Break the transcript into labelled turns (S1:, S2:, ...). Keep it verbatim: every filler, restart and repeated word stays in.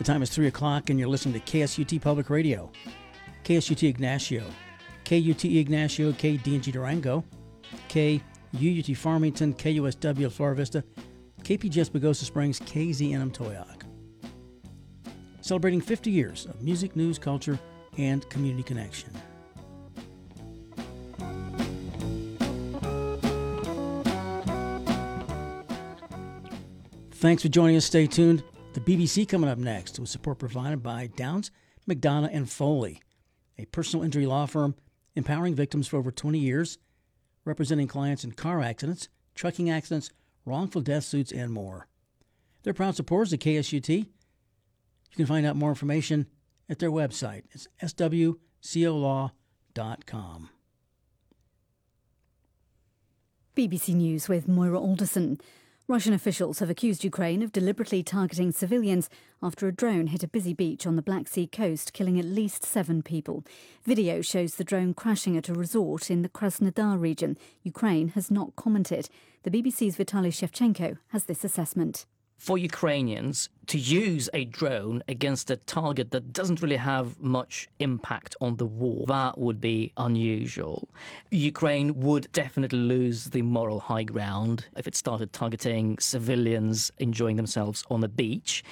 S1: The time is three o'clock and you're listening to K S U T Public Radio. K S U T Ignacio, K U T E Ignacio, K D N G Durango, K U U T Farmington, K U S W Flora Vista, K P G S Pagosa Springs, K Z N M Toyoc. Celebrating fifty years of music, news, culture, and community connection. Thanks for joining us. Stay tuned. The B B C coming up next with support provided by Downs, McDonough and Foley, a personal injury law firm empowering victims for over twenty years, representing clients in car accidents, trucking accidents, wrongful death suits, and more. They're proud supporters of K S U T. You can find out more information at their website. It's s w c o law dot com.
S2: B B C News with Moira Alderson. Russian officials have accused Ukraine of deliberately targeting civilians after a drone hit a busy beach on the Black Sea coast, killing at least seven people. Video shows the drone crashing at a resort in the Krasnodar region. Ukraine has not commented. The B B C's Vitaly Shevchenko has this assessment.
S3: For Ukrainians to use a drone against a target that doesn't really have much impact on the war, that would be unusual. Ukraine would definitely lose the moral high ground if it started targeting civilians enjoying themselves on a beach.